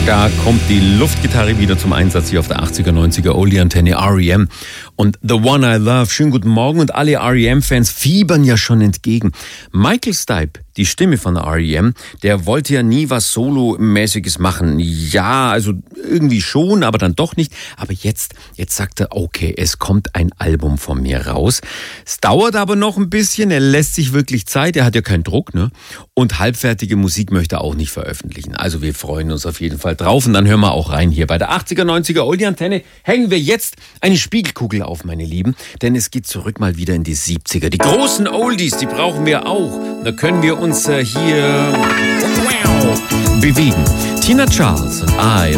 Da kommt die Luftgitarre wieder zum Einsatz hier auf der 80er, 90er Oldie-Antenne R.E.M. und The One I Love. Schönen guten Morgen und alle R.E.M.-Fans fiebern ja schon entgegen. Michael Stipe, die Stimme von R.E.M., der wollte ja nie was Solo-mäßiges machen. Ja, also irgendwie schon, aber dann doch nicht. Aber jetzt sagt er, okay, es kommt ein Album von mir raus. Es dauert aber noch ein bisschen, er lässt sich wirklich Zeit, er hat ja keinen Druck, ne? Und halbfertige Musik möchte er auch nicht veröffentlichen. Also wir freuen uns auf jeden Fall drauf und dann hören wir auch rein hier. Bei der 80er, 90er Oldie-Antenne hängen wir jetzt eine Spiegelkugel auf, meine Lieben, denn es geht zurück mal wieder in die 70er. Die großen Oldies, die brauchen wir auch. Da können wir uns hier bewegen. Tina Charles und I